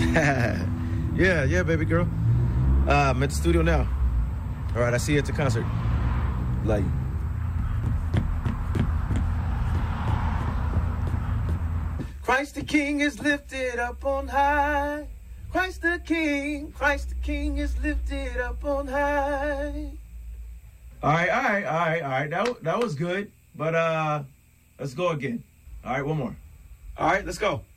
Yeah, baby girl. I'm at the studio now. All right, I see you at the concert. Love you. Christ the King is lifted up on high. Christ the King is lifted up on high. All right. That was good. But let's go again. All right, one more. All right, let's go.